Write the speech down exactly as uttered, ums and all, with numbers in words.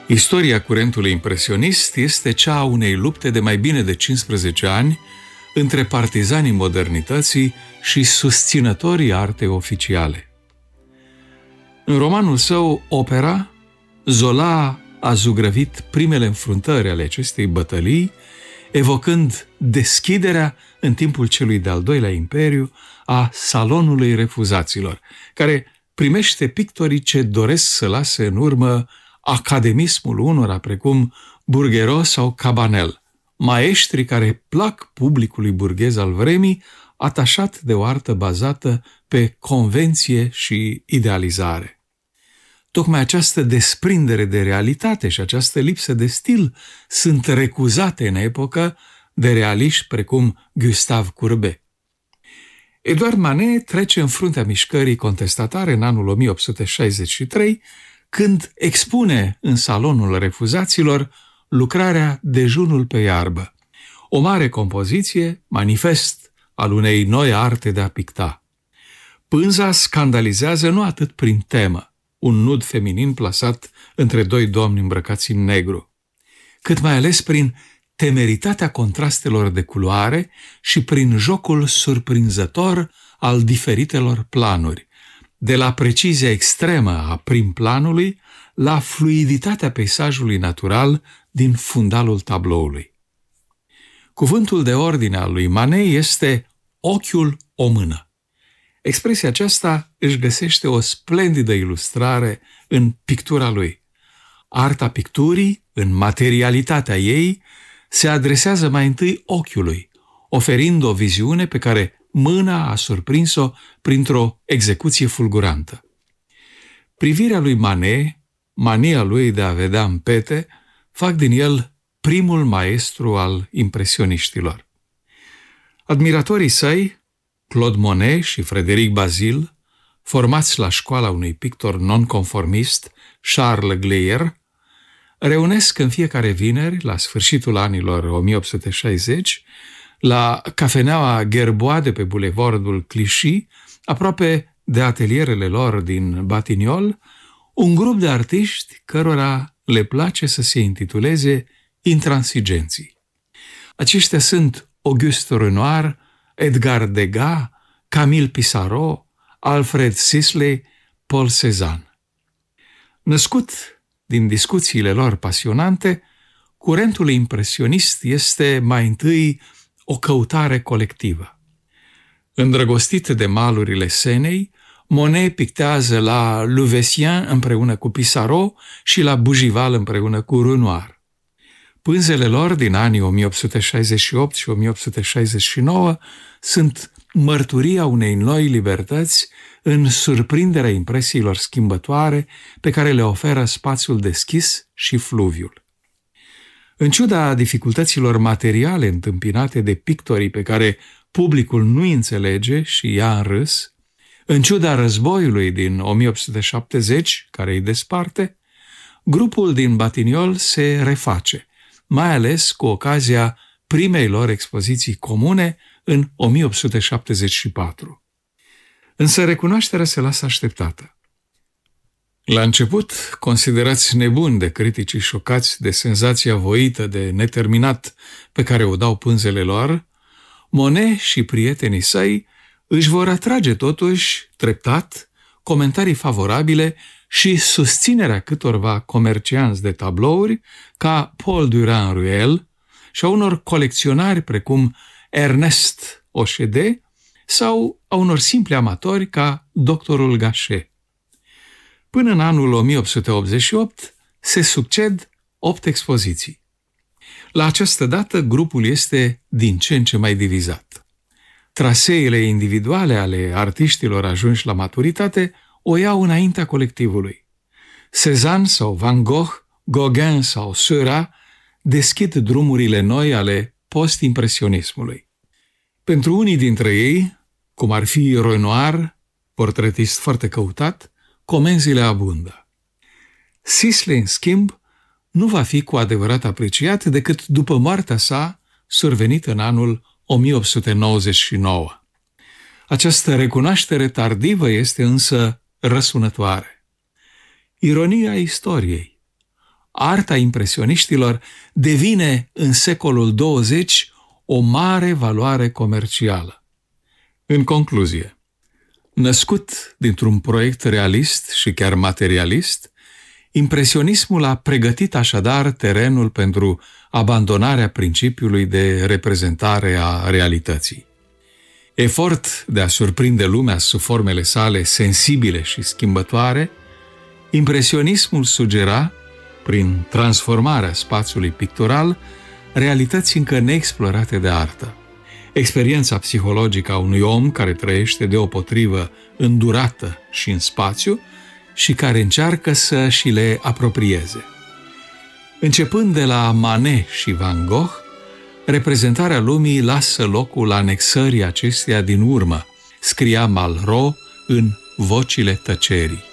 Istoria curentului impresionist este cea a unei lupte de mai bine de cincisprezece ani între partizanii modernității și susținătorii artei oficiale. În romanul său, Opera, Zola a zugrăvit primele înfruntări ale acestei bătălii, evocând deschiderea în timpul celui de-al doilea imperiu a Salonului Refuzaților, care primește pictorii ce doresc să lase în urmă academismul unora precum Burgherot sau Cabanel, maestri care plac publicului burghez al vremii, atașat de o artă bazată pe convenție și idealizare. Tocmai această desprindere de realitate și această lipsă de stil sunt recuzate în epocă de realiști precum Gustave Courbet. Édouard Manet trece în fruntea mișcării contestatare în anul o mie opt sute șaizeci și trei, când expune în Salonul Refuzaților lucrarea Dejunul pe iarbă, o mare compoziție, manifest al unei noi arte de a picta. Pânza scandalizează nu atât prin temă, un nud feminin plasat între doi domni îmbrăcați în negru, cât mai ales prin temeritatea contrastelor de culoare și prin jocul surprinzător al diferitelor planuri, de la precizia extremă a prim-planului la fluiditatea peisajului natural din fundalul tabloului. Cuvântul de ordine al lui Manet este ochiul o mână. Expresia aceasta își găsește o splendidă ilustrare în pictura lui. Arta picturii, în materialitatea ei, se adresează mai întâi ochiului, oferind o viziune pe care mâna a surprins-o printr-o execuție fulgurantă. Privirea lui Manet, mania lui de a vedea în pete, fac din el primul maestru al impresioniștilor. Admiratorii săi, Claude Monet și Frédéric Bazille, formați la școala unui pictor nonconformist, Charles Gleyre, reunesc în fiecare vineri, la sfârșitul anilor o mie opt sute șaizeci, la cafeneaua Gerbois de pe bulevardul Clichy, aproape de atelierele lor din Batignolles, un grup de artiști cărora le place să se intituleze intransigenții. Aceștia sunt Auguste Renoir, Edgar Degas, Camille Pissarro, Alfred Sisley, Paul Cézanne. Născut din discuțiile lor pasionante, curentul impresionist este mai întâi o căutare colectivă. Îndrăgostit de malurile Senei, Monet pictează la Louveciennes împreună cu Pissarro și la Bougival împreună cu Renoir. Pânzele lor din anii o mie opt sute șaizeci și opt și o mie opt sute șaizeci și nouă sunt mărturia unei noi libertăți în surprinderea impresiilor schimbătoare pe care le oferă spațiul deschis și fluviul. În ciuda dificultăților materiale întâmpinate de pictorii pe care publicul nu înțelege și ia în râs, în ciuda războiului din o mie opt sute șaptezeci, care îi desparte, grupul din Batignolles se reface, mai ales cu ocazia primei lor expoziții comune în o mie opt sute șaptezeci și patru. Însă recunoașterea se lasă așteptată. La început, considerați nebuni de criticii șocați de senzația voită de neterminat pe care o dau pânzele lor, Monet și prietenii săi își vor atrage totuși, treptat, comentarii favorabile și susținerea câtorva comercianți de tablouri ca Paul Durand-Ruel și a unor colecționari precum Ernest Ochedé sau a unor simpli amatori ca doctorul Gachet. Până în anul o mie opt sute optzeci și opt se succed opt expoziții. La această dată, grupul este din ce în ce mai divizat. Traseele individuale ale artiștilor ajunși la maturitate o iau înaintea colectivului. Cézanne sau Van Gogh, Gauguin sau Seurat deschid drumurile noi ale post-impresionismului. Pentru unii dintre ei, cum ar fi Renoir, portretist foarte căutat, comenzile abundă. Sisley, în schimb, nu va fi cu adevărat apreciat decât după moartea sa, survenită în anul o mie opt sute nouăzeci și nouă. Această recunoaștere tardivă este însă răsunătoare. Ironia istoriei. arta impresioniștilor devine în secolul douăzeci o mare valoare comercială. În concluzie, născut dintr-un proiect realist și chiar materialist, impresionismul a pregătit așadar terenul pentru abandonarea principiului de reprezentare a realității. Efort de a surprinde lumea sub formele sale sensibile și schimbătoare, impresionismul sugera, prin transformarea spațiului pictural, realități încă neexplorate de artă. Experiența psihologică a unui om care trăiește deopotrivă îndurată și în spațiu și care încearcă să și le apropieze. Începând de la Manet și Van Gogh, reprezentarea lumii lasă locul anexării acesteia din urmă, scria Malraux în Vocile tăcerii.